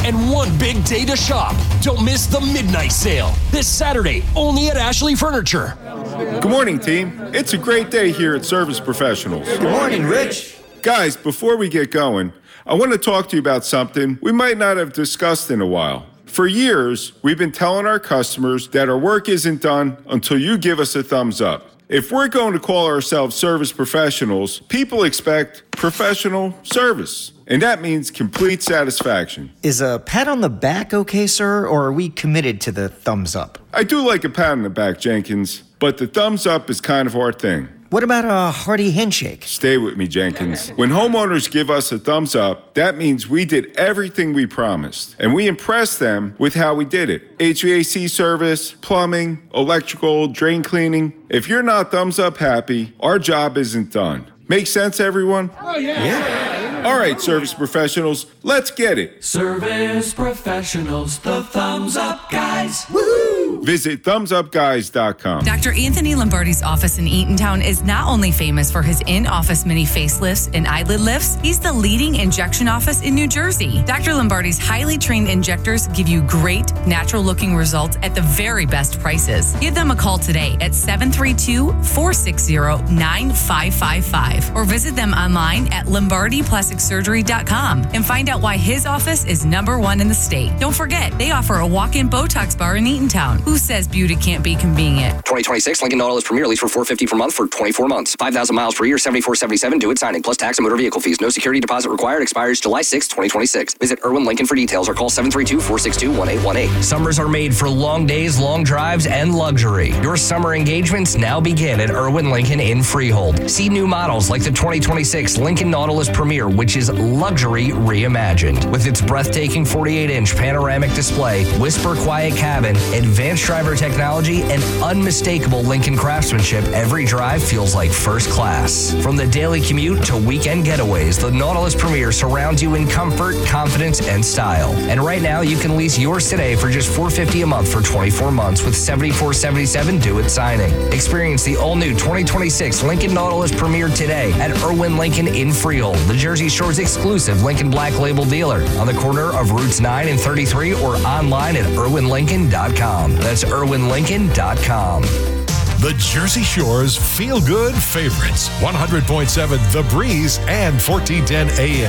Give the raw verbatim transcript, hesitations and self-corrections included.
and one big day to shop. Don't miss the midnight sale this Saturday, only at Ashley Furniture. Good morning, team. It's a great day here at Service Professionals. Good morning, Rich. Guys, before we get going, I want to talk to you about something we might not have discussed in a while. For years, we've been telling our customers that our work isn't done until you give us a thumbs up. If we're going to call ourselves service professionals, people expect professional service, and that means complete satisfaction. Is a pat on the back okay, sir, or are we committed to the thumbs up? I do like a pat on the back, Jenkins, but the thumbs up is kind of our thing. What about a hearty handshake? Stay with me, Jenkins. When homeowners give us a thumbs up, that means we did everything we promised. And we impressed them with how we did it. H V A C service, plumbing, electrical, drain cleaning. If you're not thumbs up happy, our job isn't done. Make sense, everyone? Oh, yeah. Yeah. All right, service professionals, let's get it. Service professionals, the thumbs up guys. Woo! Visit thumbs up guys dot com. Doctor Anthony Lombardi's office in Eatontown is not only famous for his in-office mini facelifts and eyelid lifts, he's the leading injection office in New Jersey. Doctor Lombardi's highly trained injectors give you great, natural-looking results at the very best prices. Give them a call today at seven three two, four six zero, nine five five five or visit them online at lombardi plastic surgery dot com and find out why his office is number one in the state. Don't forget, they offer a walk-in Botox bar in Eatontown. Who says beauty can't be convenient? twenty twenty-six Lincoln Nautilus Premier lease for four hundred fifty dollars per month for twenty-four months. five thousand miles per year, seventy-four seventy-seven due at signing, plus tax and motor vehicle fees. No security deposit required. Expires July sixth, twenty twenty-six. Visit Irwin Lincoln for details or call seven three two, four six two, one eight one eight. Summers are made for long days, long drives, and luxury. Your summer engagements now begin at Irwin Lincoln in Freehold. See new models like the twenty twenty-six Lincoln Nautilus Premier, which is luxury reimagined. With its breathtaking forty-eight inch panoramic display, whisper quiet cabin, advanced driver technology, and unmistakable Lincoln craftsmanship, every drive feels like first class. From the daily commute to weekend getaways, the Nautilus Premier surrounds you in comfort, confidence, and style. And right now, you can lease yours today for just four hundred fifty dollars a month for twenty-four months with seventy-four seventy-seven due at signing. Experience the all-new twenty twenty-six Lincoln Nautilus Premier today at Irwin Lincoln in Freehold, the Jersey Shore's exclusive Lincoln Black Label dealer, on the corner of Routes nine and thirty-three or online at irwin lincoln dot com. That's irwin lincoln dot com. The Jersey Shore's feel-good favorites, one hundred point seven The Breeze and fourteen ten A M.